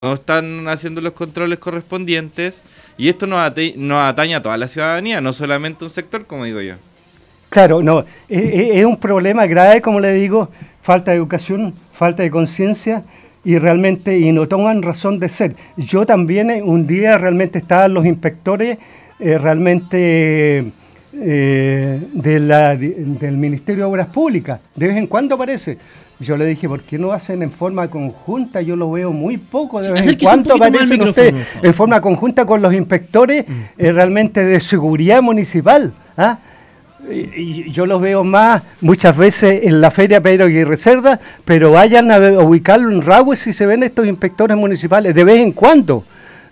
no están haciendo los controles correspondientes y esto nos atañe a toda la ciudadanía, no solamente un sector, como digo yo. Claro, no, es un problema grave, como le digo, falta de educación, falta de conciencia y no toman razón de ser. Yo también un día realmente estaban los inspectores del Ministerio de Obras Públicas, de vez en cuando aparece. Yo le dije, ¿por qué no hacen en forma conjunta? Yo lo veo muy poco, de vez en cuando aparecen ustedes en forma conjunta con los inspectores realmente de seguridad municipal, ¿ah? Y yo los veo más muchas veces en la Feria Pedro Aguirre Cerda, pero vayan a ubicarlo en Rahue si se ven estos inspectores municipales, de vez en cuando.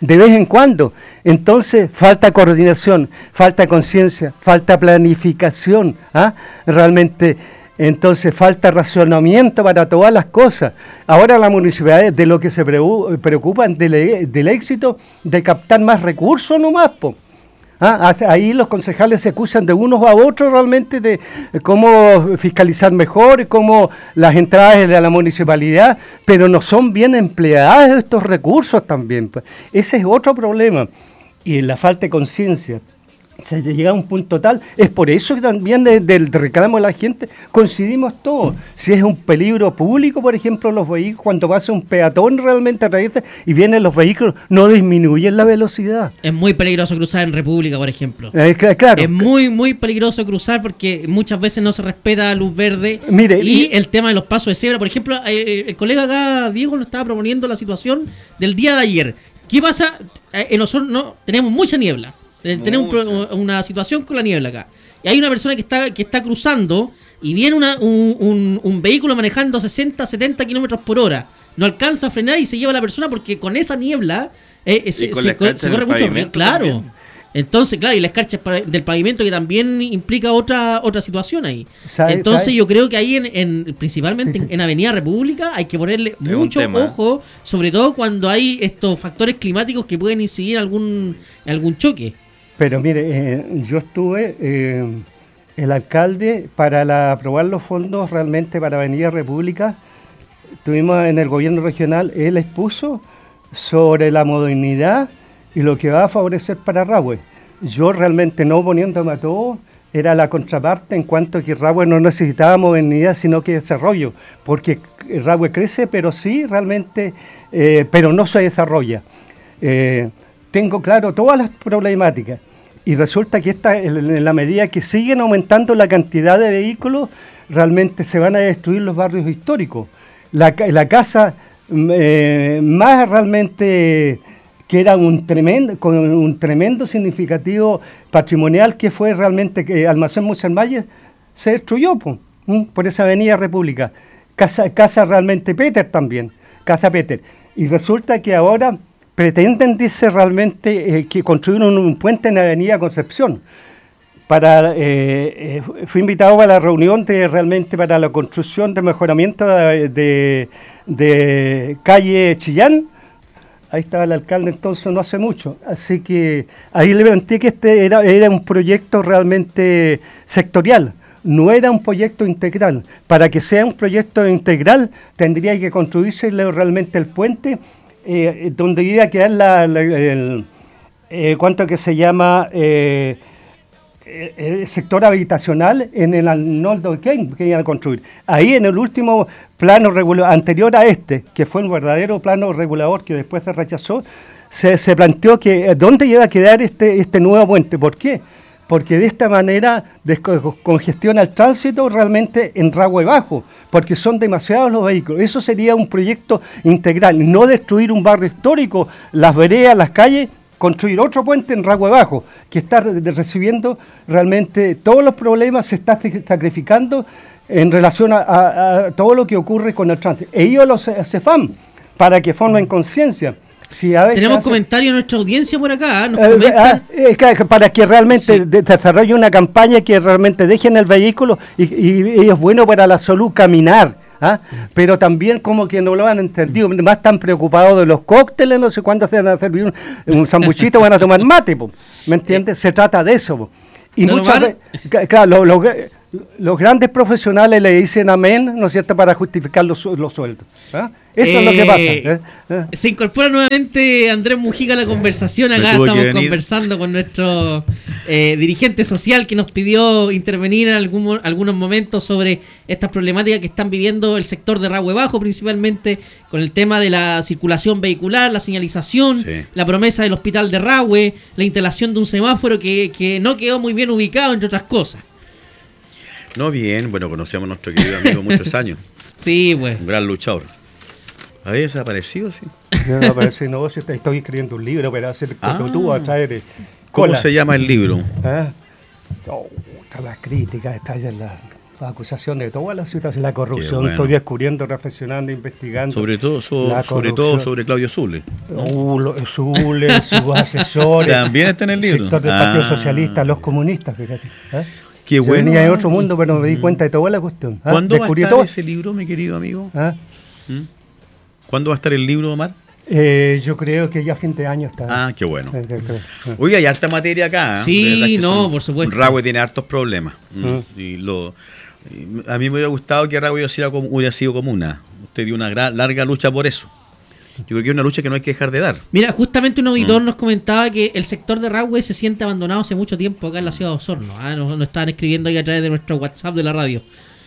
Entonces falta coordinación, falta conciencia, falta planificación, ¿ah? Realmente, entonces falta racionamiento para todas las cosas. Ahora las municipalidades de lo que se preocupan del éxito de captar más recursos nomás, po. Ahí los concejales se acusan de unos a otros realmente de cómo fiscalizar mejor, cómo las entradas de la municipalidad, pero no son bien empleadas estos recursos también. Ese es otro problema. Y la falta de conciencia. Se llega a un punto tal, es por eso que también del reclamo de la gente coincidimos todos. Si es un peligro público, por ejemplo, los vehículos, cuando pasa un peatón realmente a través y vienen los vehículos, no disminuyen la velocidad. Es muy peligroso cruzar en República, por ejemplo. Claro. Es muy, muy peligroso cruzar porque muchas veces no se respeta la luz verde. Mire, y el tema de los pasos de cebra, por ejemplo, el colega acá, Diego, nos estaba proponiendo la situación del día de ayer. ¿Qué pasa? Nosotros no tenemos mucha niebla. Tenemos una situación con la niebla acá. Y hay una persona que está cruzando y viene un vehículo manejando 60, 70 kilómetros por hora. No alcanza a frenar y se lleva a la persona porque con esa niebla se corre mucho riesgo. Claro. También. Entonces, claro, y la escarcha del pavimento que también implica otra situación ahí. Entonces yo creo que ahí principalmente en Avenida República hay que ponerle mucho ojo, sobre todo cuando hay estos factores climáticos que pueden incidir en algún choque. Pero mire, yo estuve, el alcalde, para aprobar los fondos realmente para Avenida República, estuvimos en el gobierno regional, él expuso sobre la modernidad y lo que va a favorecer para Rahue. Yo realmente no oponiéndome a todo, era la contraparte en cuanto a que Rahue no necesitaba modernidad, sino que desarrollo, porque Rahue crece, pero sí realmente, pero no se desarrolla. Tengo claro todas las problemáticas. Y resulta que en la medida que siguen aumentando la cantidad de vehículos, realmente se van a destruir los barrios históricos. La casa más realmente que era con un tremendo significativo patrimonial que fue realmente que Almacén Muselmayer se destruyó por esa Avenida República. Casa realmente Peter también, Casa Peter. Y resulta que ahora pretenden, dice realmente, que construyeron un puente en la Avenida Concepción. Fui invitado a la reunión realmente para la construcción de mejoramiento de calle Chillán. Ahí estaba el alcalde entonces no hace mucho. Así que ahí le planteé que era un proyecto realmente sectorial. No era un proyecto integral. Para que sea un proyecto integral tendría que construirse realmente el puente donde iba a quedar ¿cuánto que se llama? El sector habitacional en el Arnoldo que iban a construir. Ahí en el último plano regulador, anterior a que fue un verdadero plano regulador que después se rechazó, se planteó que dónde iba a quedar este nuevo puente. ¿Por qué? Porque de esta manera descongestiona el tránsito realmente en Rahue Bajo, porque son demasiados los vehículos. Eso sería un proyecto integral, no destruir un barrio histórico, las veredas, las calles, construir otro puente en Rahue Bajo, que está recibiendo realmente todos los problemas, se está sacrificando en relación a todo lo que ocurre con el tránsito. Ellos los CEFAM, para que formen conciencia. Si tenemos comentarios de nuestra audiencia por acá, nos comentan. Para que realmente desarrolle una campaña que realmente dejen el vehículo y es bueno para la salud caminar. Pero también como que no lo han entendido, más están preocupados de los cócteles, no sé cuándo se van a servir un sanguchito, van a tomar mate, ¿me entiendes? Se trata de eso. Y muchas veces, claro, los grandes profesionales le dicen amén, ¿no es cierto?, para justificar los sueldos. ¿Ah? Eso es lo que pasa. Se incorpora nuevamente Andrés Mujica a la conversación. Acá estamos conversando con nuestro dirigente social que nos pidió intervenir en algunos momentos sobre estas problemáticas que están viviendo el sector de Rahue Bajo, principalmente con el tema de la circulación vehicular, la señalización, la promesa del hospital de Rahue, la instalación de un semáforo que no quedó muy bien ubicado, entre otras cosas. No bien, bueno, conocíamos a nuestro querido amigo muchos años. Sí, pues. Un gran luchador. ¿Había desaparecido, sí? No, no, estoy escribiendo un libro para hacer tú a traer. ¿Cómo se llama el libro? Está la crítica, está la acusación de toda la situación, la corrupción. Bueno. Estoy descubriendo, reflexionando, investigando. Sobre todo sobre Claudio Zule, ¿no? Zule, sus asesores. También está en el libro. El sector del Partido Socialista, los comunistas, fíjate. Qué Yo bueno. venía de otro mundo, pero me di cuenta de toda la cuestión. ¿Cuándo va a estar todo ese libro, mi querido amigo? ¿Cuándo va a estar el libro, Omar? Yo creo que ya a fin de año está. Qué bueno. Oye, hay harta materia acá. Sí, por supuesto. Rahue tiene hartos problemas. A mí me hubiera gustado que Rahue hubiera sido comuna. Usted dio una larga lucha por eso. Yo creo que es una lucha que no hay que dejar de dar. Mira, justamente un auditor nos comentaba que el sector de Rahue se siente abandonado hace mucho tiempo acá en la ciudad de Osorno. Nos estaban escribiendo ahí a través de nuestro WhatsApp de la radio.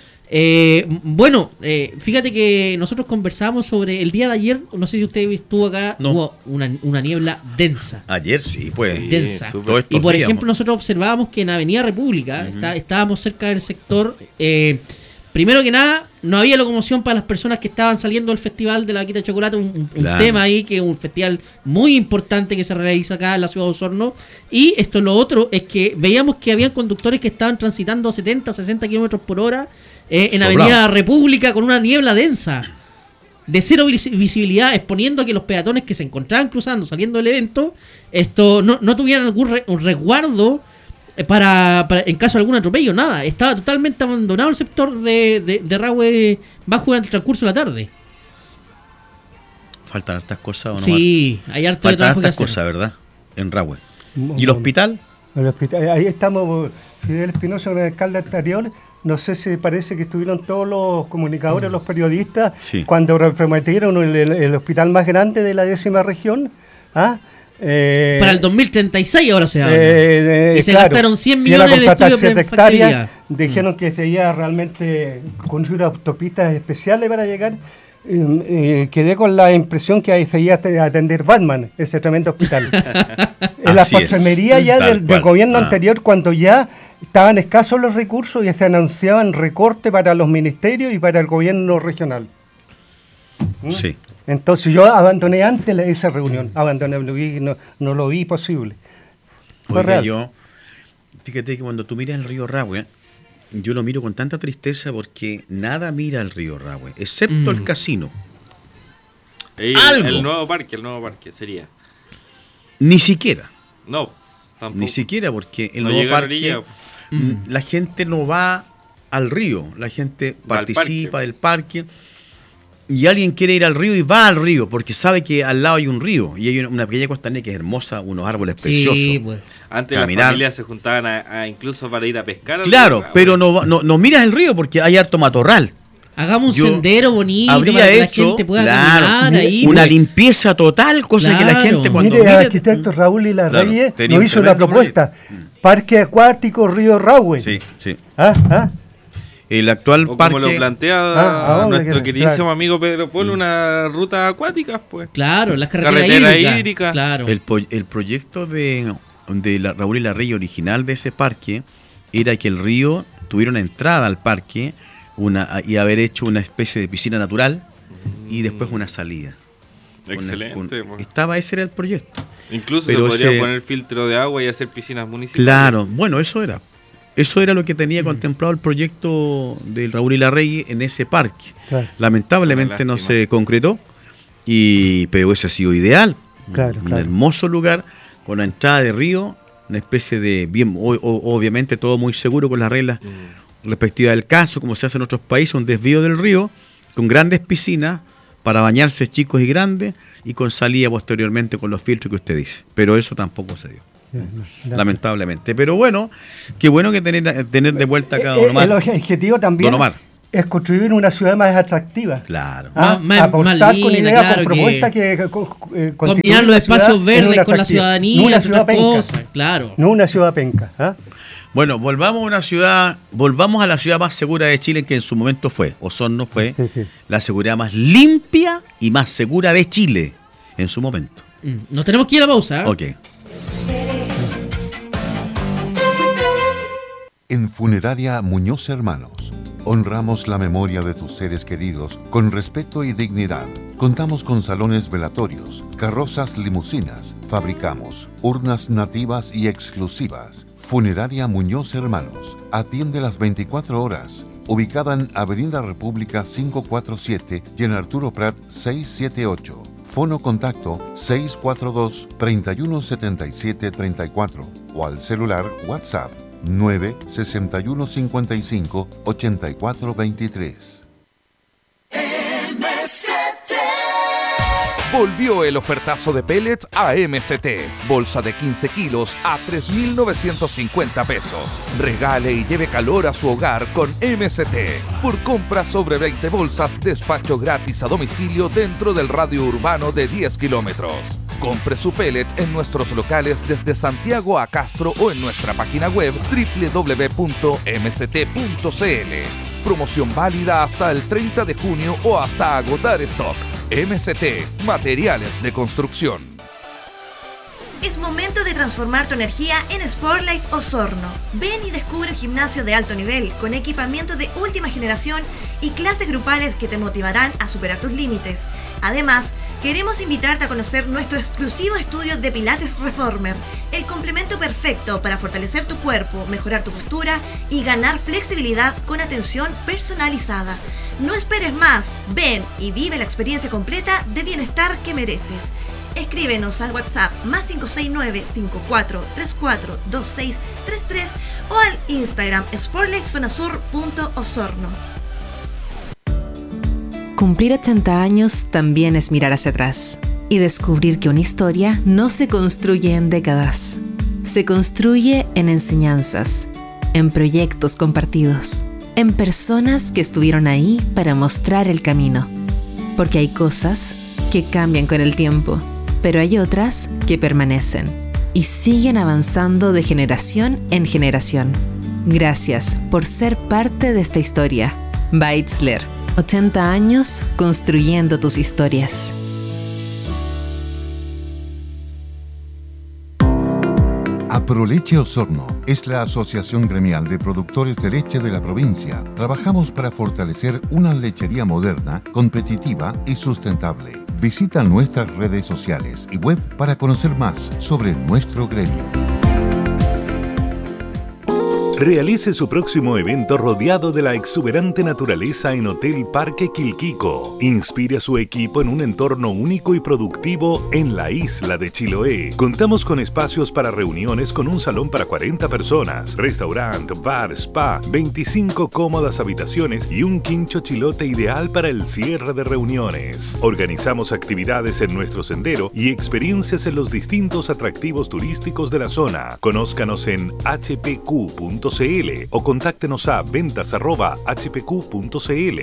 Fíjate que nosotros conversamos sobre el día de ayer. No sé si usted estuvo acá. No. Hubo una niebla densa. Ayer sí, pues. Densa. Y por ejemplo, nosotros observábamos que en Avenida República estábamos cerca del sector. Primero que nada, no había locomoción para las personas que estaban saliendo del Festival de la Vaquita de Chocolate, un tema ahí, que es un festival muy importante que se realiza acá en la ciudad de Osorno. Y lo otro es que veíamos que habían conductores que estaban transitando a 70, 60 kilómetros por hora en Avenida República con una niebla densa, de cero visibilidad, exponiendo a que los peatones que se encontraban cruzando, saliendo del evento, no tuvieran algún resguardo para en caso de algún atropello, nada. Estaba totalmente abandonado el sector de Rahue Bajo durante el transcurso de la tarde. Faltan hartas cosas, ¿o no? Sí, hay harto de trabajo que hacer. Cosas, ¿verdad? En Rahue. ¿Y el hospital? El hospital, ahí estamos, Fidel Espinosa, el alcalde anterior. No sé si parece que estuvieron todos los comunicadores, los periodistas, cuando prometieron el hospital más grande de la 10ª región. Para el 2036 ahora se habla. Y se gastaron 100 millones en el estudio de factibilidad. Dijeron que sería realmente construir autopistas especiales para llegar. Quedé con la impresión que se iba a atender Batman, ese tremendo hospital. En la postrimería ya del gobierno anterior, cuando ya estaban escasos los recursos y se anunciaban recortes para los ministerios y para el gobierno regional. Sí. Entonces yo abandoné antes esa reunión, no lo vi posible. Fíjate que cuando tú miras el río Rahue, yo lo miro con tanta tristeza porque nada mira el río Rahue, excepto el casino. El nuevo parque sería. Ni siquiera. No, tampoco. Ni siquiera, porque el nuevo parque, la gente no va al río, la gente participa del parque. Y alguien quiere ir al río y va al río porque sabe que al lado hay un río y hay una pequeña costanera que es hermosa, unos árboles preciosos. Pues. Antes las familias se juntaban incluso para ir a pescar. Claro, pero no miras el río porque hay harto matorral. Hagamos un sendero bonito para que la gente pueda caminar ahí. Una limpieza total, cosa que la gente cuando mire, el arquitecto Raúl y la Reyes nos hizo una propuesta. Parque acuático Río Rahue. Sí. El actual parque. Como lo plantea nuestro queridísimo amigo Pedro Polo, una ruta acuática, pues. Claro, las carreteras hídricas. Claro. El proyecto de Raúl y la Rey original de ese parque era que el río tuviera una entrada al parque y haber hecho una especie de piscina natural y después una salida. Excelente. Ese era el proyecto. Incluso se podría poner filtro de agua y hacer piscinas municipales. Claro, bueno, eso era lo que tenía contemplado el proyecto del Raúl y la Rey en ese parque. Claro. Lamentablemente no se concretó, pero ese ha sido ideal. Un hermoso lugar con la entrada de río, una especie de obviamente todo muy seguro con las reglas respectivas del caso, como se hace en otros países, un desvío del río con grandes piscinas para bañarse chicos y grandes y con salida posteriormente con los filtros que usted dice. Pero eso tampoco se dio. lamentablemente. Pero bueno, qué bueno que tener de vuelta acá Don Omar. El objetivo también Don Omar. es construir una ciudad más atractiva. Claro. Aportar más con linda, ideas, claro, con propuestas que combinar los espacios verdes con la ciudadanía, no una entre ciudad otras penca. cosas, claro. No una ciudad penca. Bueno, volvamos a la ciudad más segura de Chile, que en su momento fue. Osorno fue la seguridad más limpia y más segura de Chile en su momento. Nos tenemos que ir a la pausa. Ok. En Funeraria Muñoz Hermanos, honramos la memoria de tus seres queridos con respeto y dignidad. Contamos con salones velatorios, carrozas limusinas, fabricamos urnas nativas y exclusivas. Funeraria Muñoz Hermanos, atiende las 24 horas, ubicada en Avenida República 547 y en Arturo Prat 678. Fono contacto 642-317734 o al celular WhatsApp 96155-8423. Volvió el ofertazo de pellets a MST. Bolsa de 15 kilos a 3.950 pesos. Regale y lleve calor a su hogar con MST. Por compras sobre 20 bolsas, despacho gratis a domicilio dentro del radio urbano de 10 kilómetros. Compre su pellet en nuestros locales desde Santiago a Castro o en nuestra página web www.mst.cl. Promoción válida hasta el 30 de junio o hasta agotar stock. MST, materiales de construcción. Es momento de transformar tu energía en Sportlife Osorno. Ven y descubre un gimnasio de alto nivel con equipamiento de última generación y clases grupales que te motivarán a superar tus límites. Además, queremos invitarte a conocer nuestro exclusivo estudio de Pilates Reformer, el complemento perfecto para fortalecer tu cuerpo, mejorar tu postura y ganar flexibilidad con atención personalizada. No esperes más, ven y vive la experiencia completa de bienestar que mereces. Escríbenos al WhatsApp +569-5434-2633 o al Instagram sportlifezonasur.osorno. Cumplir 80 años también es mirar hacia atrás y descubrir que una historia no se construye en décadas. Se construye en enseñanzas, en proyectos compartidos, en personas que estuvieron ahí para mostrar el camino. Porque hay cosas que cambian con el tiempo, pero hay otras que permanecen y siguen avanzando de generación en generación. Gracias por ser parte de esta historia. Beitzler, 80 años construyendo tus historias. Aproleche Osorno es la asociación gremial de productores de leche de la provincia. Trabajamos para fortalecer una lechería moderna, competitiva y sustentable. Visita nuestras redes sociales y web para conocer más sobre nuestro gremio. Realice su próximo evento rodeado de la exuberante naturaleza en Hotel Parque Quilquico. Inspire a su equipo en un entorno único y productivo en la isla de Chiloé. Contamos con espacios para reuniones con un salón para 40 personas, restaurante, bar, spa, 25 cómodas habitaciones y un quincho chilote ideal para el cierre de reuniones. Organizamos actividades en nuestro sendero y experiencias en los distintos atractivos turísticos de la zona. Conózcanos en hpq.cl o contáctenos a ventas@hpq.cl.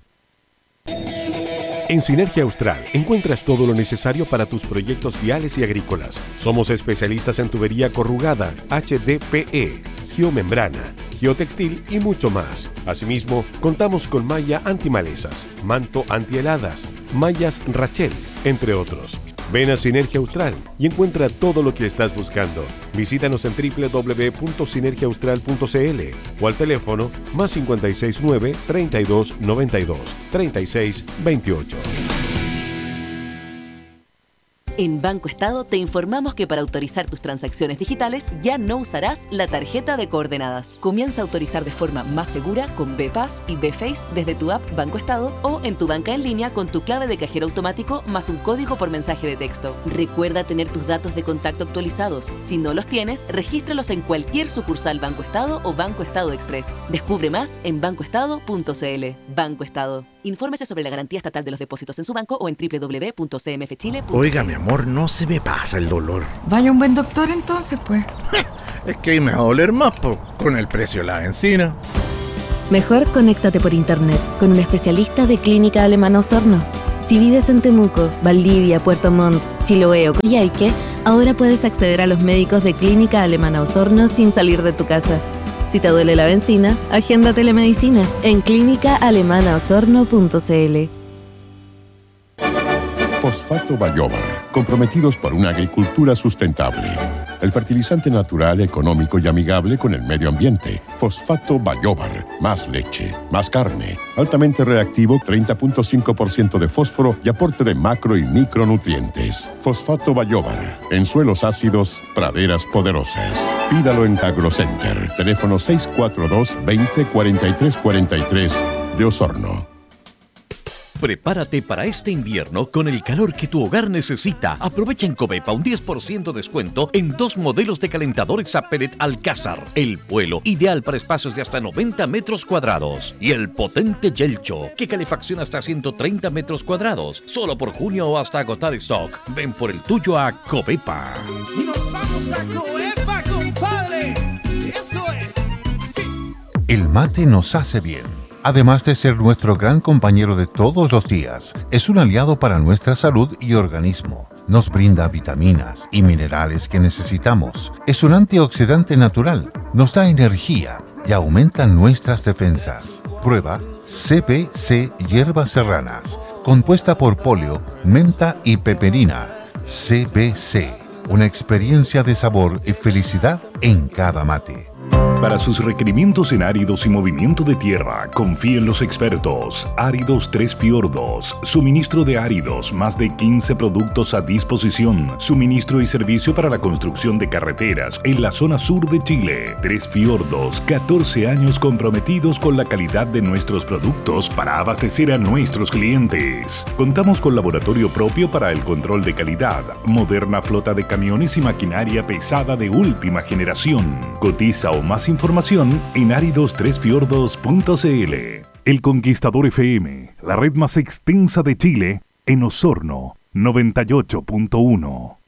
En Sinergia Austral encuentras todo lo necesario para tus proyectos viales y agrícolas. Somos especialistas en tubería corrugada, HDPE, geomembrana, geotextil y mucho más. Asimismo, contamos con malla antimalezas, manto antiheladas, mallas Rachel, entre otros. Ven a Sinergia Austral y encuentra todo lo que estás buscando. Visítanos en www.sinergiaaustral.cl o al teléfono +569 32 92 36 28. En Banco Estado te informamos que para autorizar tus transacciones digitales ya no usarás la tarjeta de coordenadas. Comienza a autorizar de forma más segura con BPass y BFace desde tu app Banco Estado o en tu banca en línea con tu clave de cajero automático más un código por mensaje de texto. Recuerda tener tus datos de contacto actualizados. Si no los tienes, regístralos en cualquier sucursal Banco Estado o Banco Estado Express. Descubre más en bancoestado.cl. Banco Estado. Infórmese sobre la garantía estatal de los depósitos en su banco o en www.cmfchile.cl. Oiga, mi amor, amor no se me pasa el dolor. Vaya un buen doctor entonces, pues. Es que ahí me va a doler más, con el precio de la benzina. Mejor conéctate por internet con un especialista de Clínica Alemana Osorno. Si vives en Temuco, Valdivia, Puerto Montt, Chiloé o Coyhaique, ahora puedes acceder a los médicos de Clínica Alemana Osorno sin salir de tu casa. Si te duele la benzina, agenda telemedicina en clínicaalemanaosorno.cl. Fosfato Bayóvar, comprometidos por una agricultura sustentable. El fertilizante natural, económico y amigable con el medio ambiente. Fosfato Bayóvar, más leche, más carne, altamente reactivo, 30.5% de fósforo y aporte de macro y micronutrientes. Fosfato Bayóvar, en suelos ácidos, praderas poderosas. Pídalo en AgroCenter, teléfono 642-20-4343 de Osorno. Prepárate para este invierno con el calor que tu hogar necesita. Aprovecha en Covepa un 10% descuento en 2 modelos de calentadores a pellet Alcázar. El Puelo, ideal para espacios de hasta 90 metros cuadrados. Y el potente Yelcho, que calefacciona hasta 130 metros cuadrados. Solo por junio o hasta agotar stock. Ven por el tuyo a Covepa. ¡Nos vamos a Covepa, compadre! ¡Eso es! ¡Sí! El mate nos hace bien. Además de ser nuestro gran compañero de todos los días, es un aliado para nuestra salud y organismo. Nos brinda vitaminas y minerales que necesitamos. Es un antioxidante natural, nos da energía y aumenta nuestras defensas. Prueba CBC Hierbas Serranas, compuesta por poleo, menta y peperina. CBC, una experiencia de sabor y felicidad en cada mate. Para sus requerimientos en áridos y movimiento de tierra, confíe en los expertos. Áridos Tres Fiordos. Suministro de áridos, más de 15 productos a disposición. Suministro y servicio para la construcción de carreteras en la zona sur de Chile. Tres Fiordos, 14 años comprometidos con la calidad de nuestros productos para abastecer a nuestros clientes. Contamos con laboratorio propio para el control de calidad, moderna flota de camiones y maquinaria pesada de última generación. Cotiza o más información en aridostresfiordos.cl. El Conquistador FM, la red más extensa de Chile, en Osorno, 98.1.